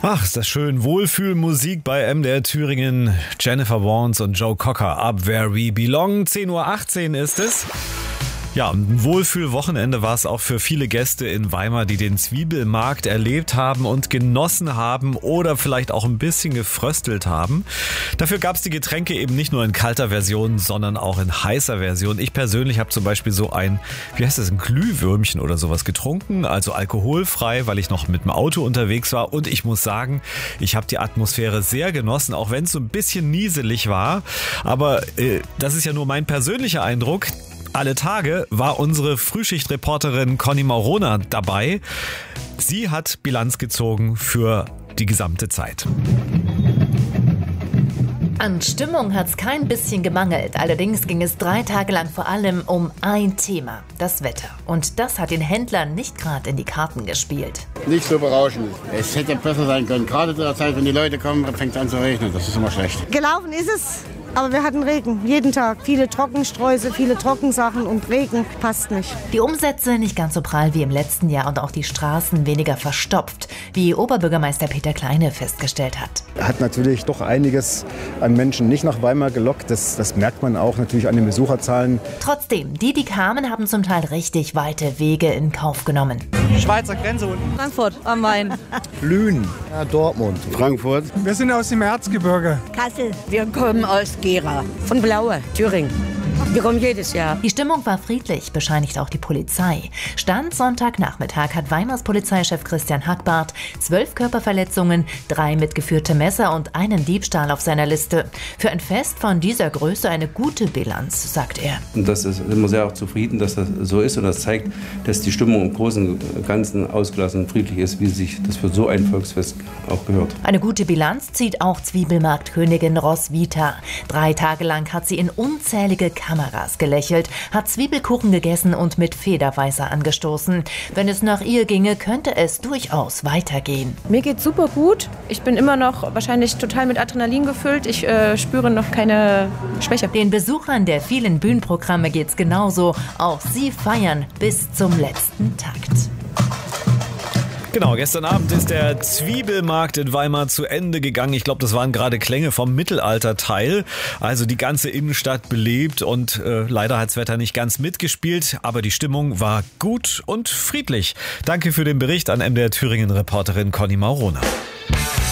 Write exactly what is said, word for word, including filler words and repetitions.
Ach, ist das schön. Wohlfühlmusik bei M D R Thüringen. Jennifer Warnes und Joe Cocker. Up Where We Belong. zehn Uhr achtzehn ist es. Ja, ein Wohlfühlwochenende war es auch für viele Gäste in Weimar, die den Zwiebelmarkt erlebt haben und genossen haben oder vielleicht auch ein bisschen gefröstelt haben. Dafür gab es die Getränke eben nicht nur in kalter Version, sondern auch in heißer Version. Ich persönlich habe zum Beispiel so ein, wie heißt das, ein Glühwürmchen oder sowas getrunken, also alkoholfrei, weil ich noch mit dem Auto unterwegs war. Und ich muss sagen, ich habe die Atmosphäre sehr genossen, auch wenn es so ein bisschen nieselig war. Aber äh, das ist ja nur mein persönlicher Eindruck. Alle Tage war unsere Frühschichtreporterin Conny Maurona dabei. Sie hat Bilanz gezogen für die gesamte Zeit. An Stimmung hat's kein bisschen gemangelt. Allerdings ging es drei Tage lang vor allem um ein Thema, das Wetter. Und das hat den Händlern nicht gerade in die Karten gespielt. Nicht so berauschend. Es hätte besser sein können. Gerade zu der Zeit, wenn die Leute kommen, fängt es an zu regnen. Das ist immer schlecht. Gelaufen ist es. Aber wir hatten Regen, jeden Tag. Viele Trockensträuße, viele Trockensachen und Regen passt nicht. Die Umsätze nicht ganz so prall wie im letzten Jahr und auch die Straßen weniger verstopft, wie Oberbürgermeister Peter Kleine festgestellt hat. Hat natürlich doch einiges an Menschen nicht nach Weimar gelockt. Das, das merkt man auch natürlich an den Besucherzahlen. Trotzdem, die, die kamen, haben zum Teil richtig weite Wege in Kauf genommen. Schweizer Grenze unten. Frankfurt am Main. Lünen, ja, Dortmund, Frankfurt. Wir sind aus dem Erzgebirge. Kassel. Wir kommen aus Gera. Von Blaue, Thüringen. Wir kommen jedes Jahr. Die Stimmung war friedlich, bescheinigt auch die Polizei. Stand Sonntagnachmittag hat Weimars Polizeichef Christian Hackbarth zwölf Körperverletzungen, drei mitgeführte Messer und einen Diebstahl auf seiner Liste. Für ein Fest von dieser Größe eine gute Bilanz, sagt er. Und das ist immer sehr auch zufrieden, dass das so ist. Und das zeigt, dass die Stimmung im Großen und Ganzen ausgelassen und friedlich ist, wie sich das für so ein Volksfest auch gehört. Eine gute Bilanz zieht auch Zwiebelmarktkönigin Roswitha. Drei Tage lang hat sie in unzählige Kameras gelächelt, hat Zwiebelkuchen gegessen und mit Federweißer angestoßen. Wenn es nach ihr ginge, könnte es durchaus weitergehen. Mir geht's super gut. Ich bin immer noch wahrscheinlich total mit Adrenalin gefüllt. Ich äh, spüre noch keine Schwäche. Den Besuchern der vielen Bühnenprogramme geht's genauso. Auch sie feiern bis zum letzten Takt. Genau, gestern Abend ist der Zwiebelmarkt in Weimar zu Ende gegangen. Ich glaube, das waren gerade Klänge vom Mittelalterteil. Also die ganze Innenstadt belebt und äh, leider hat's Wetter nicht ganz mitgespielt, aber die Stimmung war gut und friedlich. Danke für den Bericht an M D R Thüringen-Reporterin Conny Maurona.